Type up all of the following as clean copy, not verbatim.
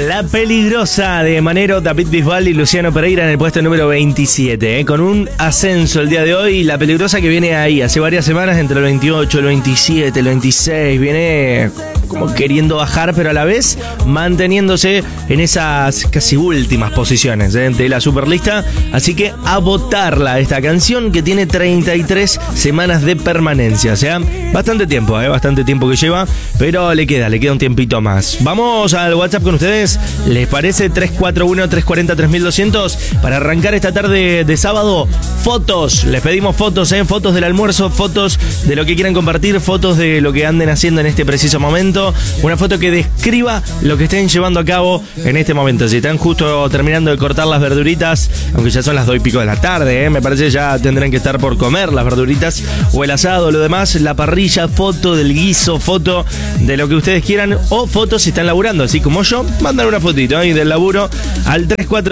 La Peligrosa de Manero, David Bisbal y Luciano Pereira en el puesto número 27, con un ascenso el día de hoy. La Peligrosa que viene ahí hace varias semanas, entre el 28, el 27, el 26, viene como queriendo bajar, pero a la vez manteniéndose en esas casi últimas posiciones de la Superlista. Así que a votarla esta canción que tiene 33 semanas de permanencia, o sea, bastante tiempo que lleva, pero le queda un tiempito más. Vamos al WhatsApp con ustedes. ¿Les parece? 341-340-3200 para arrancar esta tarde de sábado. Fotos, les pedimos fotos, fotos del almuerzo, fotos de lo que quieran compartir, fotos de lo que anden haciendo en este preciso momento. Una foto que describa lo que estén llevando a cabo en este momento. Si están justo terminando de cortar las verduritas, aunque ya son las 2:00 de la tarde, me parece ya tendrán que estar por comer las verduritas o el asado, lo demás, la parrilla, foto del guiso, foto de lo que ustedes quieran, o fotos si están laburando, así como yo, mandan una fotito ahí del laburo al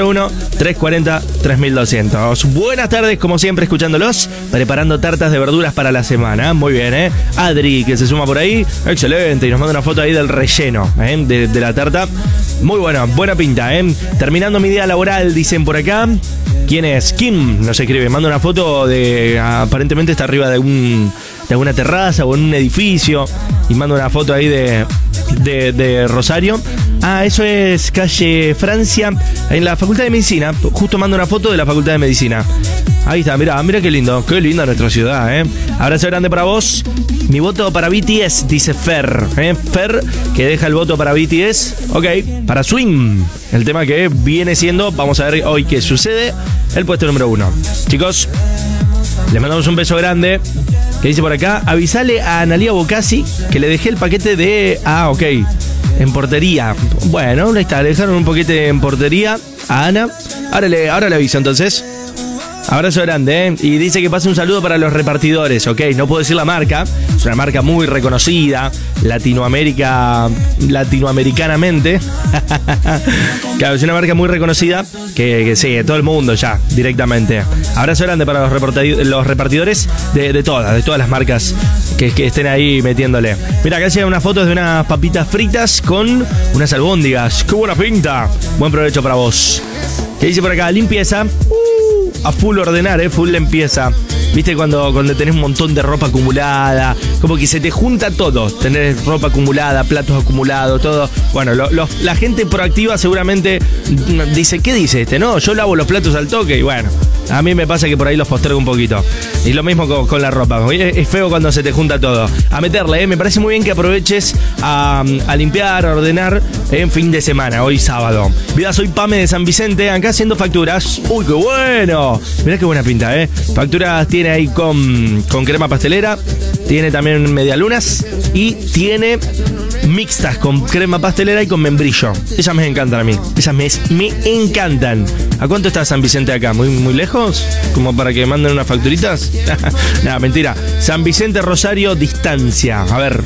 341-340-3200. Buenas tardes, como siempre, escuchándolos, preparando tartas de verduras para la semana. Muy bien, Adri, que se suma por ahí, excelente, y nos manda una foto ahí del relleno, de la tarta. Muy bueno, buena pinta, Terminando mi día laboral, dicen por acá. ¿Quién es? Kim nos escribe, manda una foto de, aparentemente está arriba de alguna terraza o en un edificio, y manda una foto ahí de Rosario. Eso es calle Francia, en la Facultad de Medicina. Justo manda una foto de la Facultad de Medicina. Ahí está, mira qué linda nuestra ciudad, Abrazo grande para vos. Mi voto para BTS, dice Fer. Fer, que deja el voto para BTS. Ok, para Swing, el tema que viene siendo, vamos a ver hoy qué sucede, el puesto número 1. Chicos, les mandamos un beso grande. Que dice por acá, avisale a Analia Bocasi que le dejé el paquete de... ok, en portería. Bueno, ahí está, le dejaron un paquete en portería a Ana. Ahora le aviso entonces. Abrazo grande, Y dice que pase un saludo para los repartidores, ok, no puedo decir la marca, es una marca muy reconocida, latinoamericanamente. Claro, es una marca muy reconocida que sí, todo el mundo ya, directamente. Abrazo grande para los repartidores de todas las marcas que estén ahí metiéndole. Mira, acá llega unas fotos de unas papitas fritas con unas albóndigas. ¡Qué buena pinta! Buen provecho para vos. ¿Qué dice por acá? Limpieza. A full ordenar, full limpieza. Viste cuando tenés un montón de ropa acumulada, como que se te junta todo. Tenés ropa acumulada, platos acumulados, todo. Bueno, la gente proactiva seguramente dice, ¿qué dice este? No, yo lavo los platos al toque y bueno, a mí me pasa que por ahí los postergo un poquito. Y lo mismo con la ropa. Es feo cuando se te junta todo. A meterle, me parece muy bien que aproveches a limpiar, a ordenar en fin de semana, hoy sábado. Mira, soy Pame de San Vicente, acá haciendo facturas. ¡Uy, qué bueno! Mirá qué buena pinta, Facturas tiene ahí con crema pastelera, tiene también medialunas y tiene mixtas con crema pastelera y con membrillo. Esas me encantan a mí. Esas me encantan. ¿A cuánto está San Vicente acá? ¿Muy lejos? ¿Como para que manden unas facturitas? Nada, mentira. San Vicente, Rosario, distancia. A ver.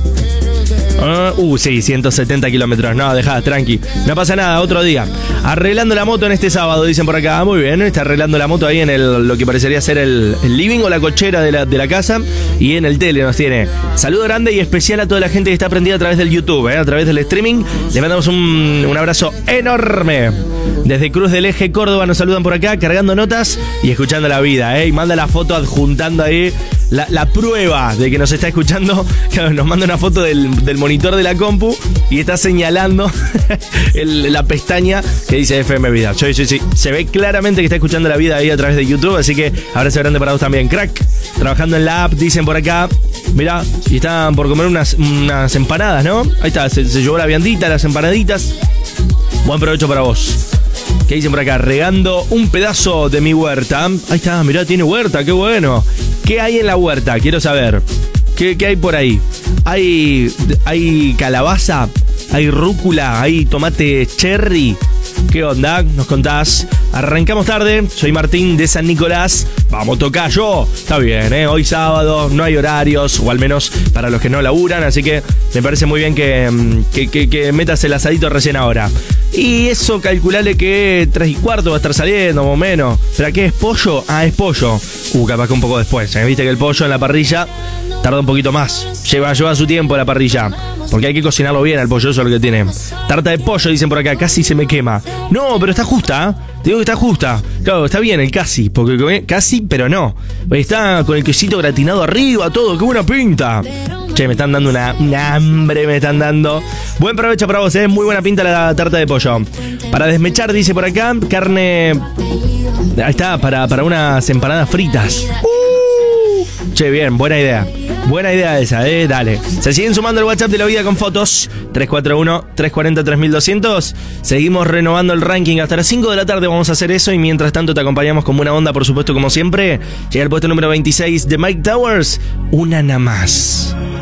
Sí, 170 kilómetros. No, dejá, tranqui. No pasa nada, otro día. Arreglando la moto en este sábado, dicen por acá. Muy bien, está arreglando la moto ahí en lo que parecería ser el living o la cochera de la casa. Y en el tele nos tiene. Saludo grande y especial a toda la gente que está prendida a través del YouTube, a través del streaming. Le mandamos un abrazo enorme. Desde Cruz del Eje, Córdoba, nos saludan por acá, cargando notas y escuchando la vida, Y manda la foto adjuntando ahí la prueba de que nos está escuchando. Claro, nos manda una foto del monitor de la compu y está señalando la pestaña que dice FM Vida. Sí. Se ve claramente que está escuchando la vida ahí a través de YouTube, así que abrazo grande para vos también, crack. Trabajando en la app, dicen por acá. Mirá, y están por comer unas empanadas, ¿no? Ahí está, se llevó la viandita, las empanaditas. Buen provecho para vos. ¿Qué dicen por acá? Regando un pedazo de mi huerta. Ahí está, mirá, tiene huerta, qué bueno. ¿Qué hay en la huerta? Quiero saber. ¿Qué hay por ahí? ¿Hay calabaza? ¿Hay rúcula? ¿Hay tomate cherry? ¿Qué onda? Nos contás. Arrancamos tarde. Soy Martín de San Nicolás. Vamos, tocayo. Está bien, Hoy sábado, no hay horarios, o al menos para los que no laburan, así que me parece muy bien que metas el asadito recién ahora. Y eso, calculale que 3:15 va a estar saliendo, más o menos. ¿Pero qué es pollo? Es pollo. Capaz que un poco después. Viste que el pollo en la parrilla tarda un poquito más. Lleva su tiempo a la parrilla. Porque hay que cocinarlo bien al pollo, eso es lo que tiene. Tarta de pollo, dicen por acá, casi se me quema. No, pero está justa, ¿eh? Te digo que está justa. Claro, está bien el casi, porque casi, pero no. Está con el quesito gratinado arriba, todo, qué buena pinta. Che, me están dando una hambre, me están dando. Buen provecho para vos, muy buena pinta la tarta de pollo. Para desmechar, dice por acá, carne. Ahí está, para unas empanadas fritas. Che, bien, buena idea. Buena idea esa, dale. Se siguen sumando el WhatsApp de la vida con fotos. 341-340-3200. Seguimos renovando el ranking. Hasta las 5 de la tarde vamos a hacer eso. Y mientras tanto te acompañamos con buena onda, por supuesto, como siempre. Llega el puesto número 26 de Mike Towers. Una nada más.